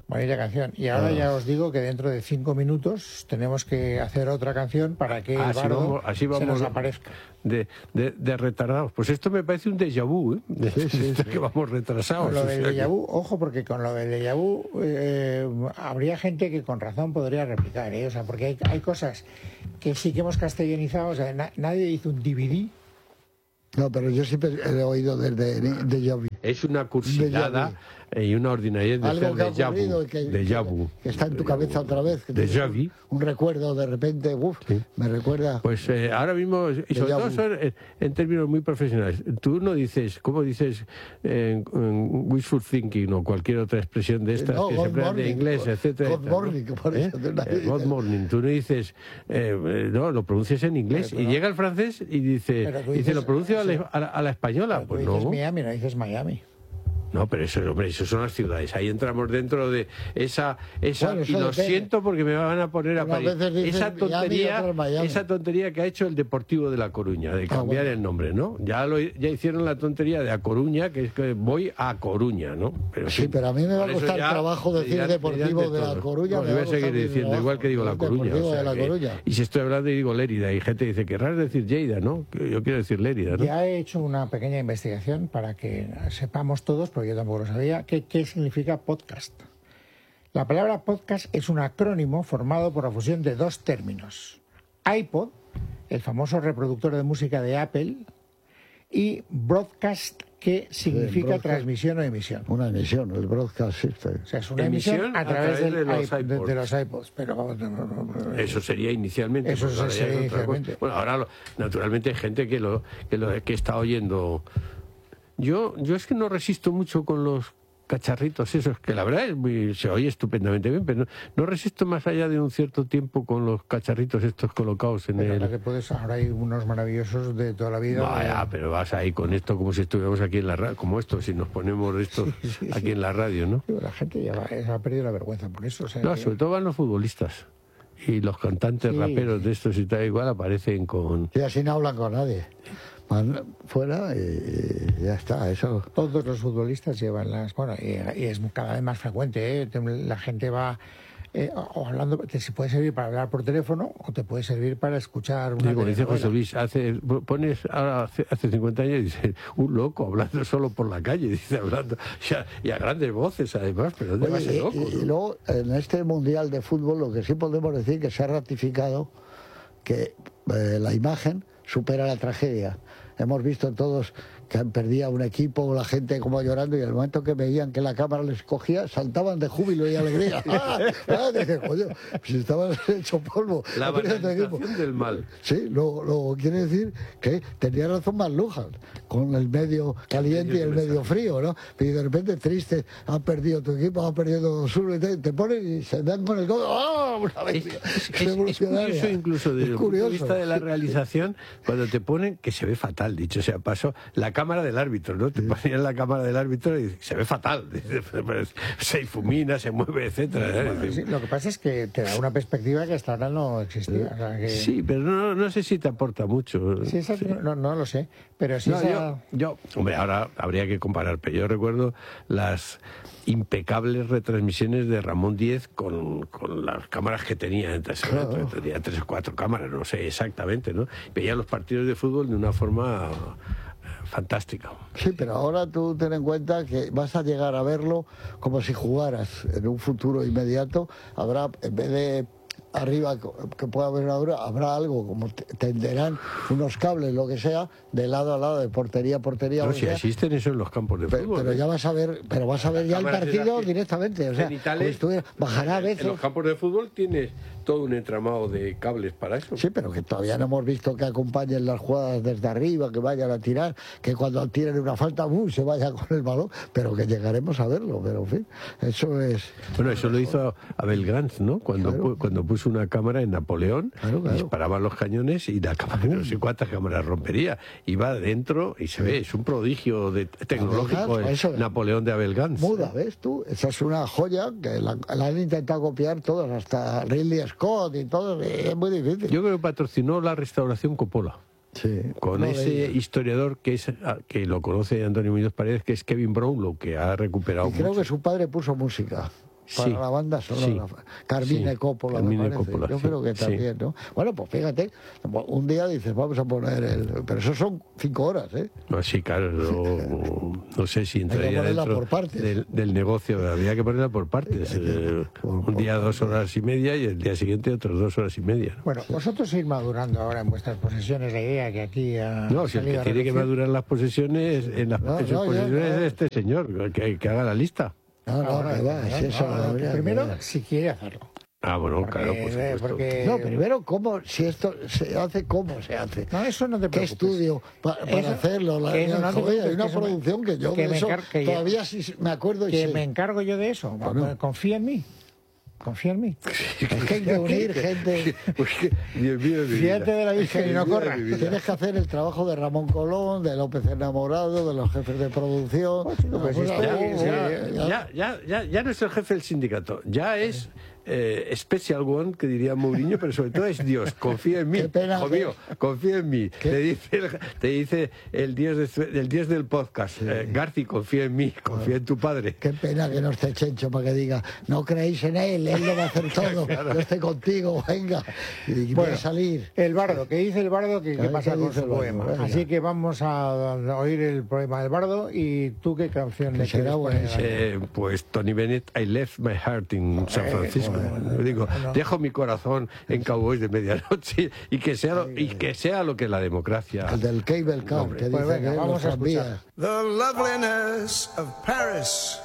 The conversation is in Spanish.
Bonita canción. Y ahora ya os digo que dentro de 5 minutos tenemos que hacer otra canción para que el bardo así vamos se nos aparezca. De retardados. Pues esto me parece un déjà vu, ¿eh? Sí. Que vamos retrasados. Con lo del déjà vu, ojo, porque con lo del déjà vu habría gente que con razón podría replicar, ¿eh? O sea, porque hay cosas que sí que hemos castellanizado. O sea, nadie hizo un DVD. No, pero yo siempre he oído desde déjà vu. Es una cursilada y una ordinariedad de algo ser que ha ocurrido que está en tu cabeza otra vez. Que un recuerdo de repente, me recuerda. Pues ahora mismo, y sobre todo son en términos muy profesionales. Tú no dices, ¿cómo dices wishful thinking o cualquier otra expresión de estas que se emplean de inglés, etcétera? God morning, por eso. God morning. Tú no dices, no, lo pronuncias en inglés y llega el francés y dice, lo pronuncio a la española. Pues no. Dices Miami, no dices Miami. No, pero eso, hombre, eso son las ciudades. Ahí entramos dentro de esa bueno, y lo siento porque me van a poner a parir. Esa tontería que ha hecho el Deportivo de La Coruña, de cambiar el nombre, ¿no? Ya hicieron la tontería de A Coruña, que es que voy a Coruña, ¿no? Pero sí, pero a mí me va a costar trabajo decir Deportivo de La Coruña. No, voy a seguir diciendo, igual que digo La Coruña. Y si estoy hablando y digo Lérida, y gente dice, querrás decir Lleida, ¿no? Yo quiero decir Lérida, ¿no? Ya he hecho una pequeña investigación para que sepamos todos, porque yo tampoco lo sabía, qué significa podcast. La palabra podcast es un acrónimo formado por la fusión de dos términos: iPod, el famoso reproductor de música de Apple, y broadcast, que significa transmisión o emisión. Una emisión, el broadcast system. O sea, es una emisión a través de los iPods. Pero eso sería inicialmente. Eso sería inicialmente. Bueno, ahora naturalmente hay gente que está oyendo. Yo es que no resisto mucho con los cacharritos esos, que la verdad se oye estupendamente bien, pero no resisto más allá de un cierto tiempo con los cacharritos estos colocados en el... Ahora hay unos maravillosos de toda la vida. Vaya, pero vas ahí con esto como si estuviéramos aquí en la radio, como esto, si nos ponemos esto aquí en la radio, ¿no? La gente ya ha perdido la vergüenza por eso. O sea, no, sobre todo van los futbolistas. Y los cantantes raperos de estos y tal igual aparecen con... Y así no hablan con nadie. Van fuera y ya está, eso. Todos los futbolistas llevan las... Bueno, y es cada vez más frecuente, ¿eh? La gente va... o hablando, te puede servir para hablar por teléfono o te puede servir para escuchar una telenovela. Dice José Luis, pones hace 50 años y dice, un loco hablando solo por la calle, dice, hablando y a grandes voces además, pero ¿dónde va ese loco? Y luego, en este Mundial de Fútbol, lo que sí podemos decir que se ha ratificado que la imagen supera la tragedia. Hemos visto todos que perdía un equipo, la gente como llorando, y en el momento que veían que la cámara les cogía, saltaban de júbilo y alegría. Dije, coño, si estaban hecho polvo. La banalización del mal. Sí, lo quiere decir que tenía razón McLuhan, con el medio caliente y el medio frío, ¿no? Y de repente triste, han perdido tu equipo, han perdido su... Te ponen y se dan con el codo. ¡Ah! Una bestia. Es curioso incluso desde el punto de vista de la realización, cuando te ponen, que se ve fatal, dicho sea paso, la cámara del árbitro, ¿no? Te ponían la cámara del árbitro y se ve fatal. Se difumina, se mueve, etcétera. Bueno, sí, lo que pasa es que te da una perspectiva que hasta ahora no existía. O sea que... Sí, pero no sé si te aporta mucho. Sí, sí. No lo sé, pero sí. Hombre, ahora habría que comparar, pero yo recuerdo las impecables retransmisiones de Ramón Díez con las cámaras que tenía. Entonces, tenía 3 o 4 cámaras, no sé exactamente, ¿no? Veía los partidos de fútbol de una forma fantástica. Sí, pero ahora tú ten en cuenta que vas a llegar a verlo como si jugaras en un futuro inmediato. Habrá, en vez de arriba que pueda haber ahora, habrá algo como tenderán unos cables, lo que sea, de lado a lado, de portería a portería. No, si existen eso en los campos de fútbol. Pero ya vas a ver, ya el partido directamente. O sea, bajará a veces. En los campos de fútbol tienes todo un entramado de cables para eso. Sí, pero que todavía no hemos visto que acompañen las jugadas desde arriba, que vayan a tirar, que cuando tiren una falta, se vaya con el balón, pero que llegaremos a verlo. Pero en fin, eso es... Bueno, eso lo hizo Abel Gance, ¿no? Cuando puso una cámara en Napoleón, disparaban los cañones y la cámara, no sé cuántas cámaras rompería. Iba adentro y se ve, es un prodigio tecnológico el Napoleón de Abel Gance. Muda, ¿ves tú? Esa es una joya que la han intentado copiar todos, hasta Ridley Scott y todo, es muy difícil. Yo creo que patrocinó la restauración Coppola. Sí, con ese historiador que lo conoce Antonio Muñoz Paredes, que es Kevin Brownlow, que ha recuperado y creo que su padre puso música. para Sí, la banda sonora. sí, Carmine sí, Coppola, Carmine me parece. Coppola, Yo sí, creo que sí. también, ¿no? Bueno, pues fíjate, un día dices, vamos a poner pero eso son 5 horas, ¿eh? No, sí, claro, no sé si entraría ponerla dentro por partes. del negocio, habría que ponerla por partes. Un día 2 horas y media y el día siguiente otras 2 horas y media. ¿no? Bueno, vosotros ir madurando ahora en vuestras posesiones la idea que aquí ha No, si el que salido a tiene que relucir. madurar las posesiones, en las No, sus no, posesiones ya, es este señor, que haga la lista. No, Ahora, que va, si eso no, ya, primero, ya. si quiere hacerlo. Ah, bueno, Porque, claro, por supuesto. porque- No, primero, ¿cómo? Si esto se hace, ¿cómo se hace? No, eso no te ¿Qué preocupes. estudio para Eso- hacerlo? que eso no te Joder, preocupes, hay una que eso me- producción que yo que de me eso encar- que yo- todavía sí me acuerdo y Que sé. me encargo yo de eso. Bueno. Confía en mí. Confía en mí. Es que hay que unir gente. Pues que, Dios mío, de mi Fíjate vida. de la Virgen y no corra. Tienes que hacer el trabajo de Ramón Colón, de López Enamorado, de los jefes de producción. Pues sí, pues Pues, estoy- Ya no es el jefe del sindicato, ya es Special One, que diría Mourinho, pero sobre todo es Dios, confía en mí, Qué pena hijo que- mío, confía en mí. Te dice el dios del podcast, Garci, confía en mí, confía en tu padre. Qué pena que no esté Chencho para que diga, no creéis en él lo va a hacer todo, yo estoy contigo, venga. Y voy a salir. El bardo, que dice el bardo que A qué ver pasa qué con dice su el bardo, poema. venga. Así que vamos a oír el poema del bardo y tú qué canción Que le será quieres poner. buenísimo. Pues Tony Bennett, I left my heart in San Francisco. Digo, dejo mi corazón en Cowboys de Medianoche y que sea lo que la democracia. El del Cable Car, que Pues dice venga, que vamos los a escuchar. tranvías. The loveliness of Paris